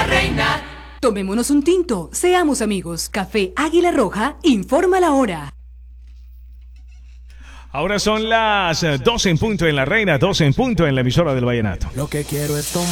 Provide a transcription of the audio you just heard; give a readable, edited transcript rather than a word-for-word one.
reina. Tomémonos un tinto, seamos amigos. Café Águila Roja, informa la hora. Ahora son las 12 en punto en La Reina, 12 en punto en la emisora del Vallenato. Lo que quiero es tomar.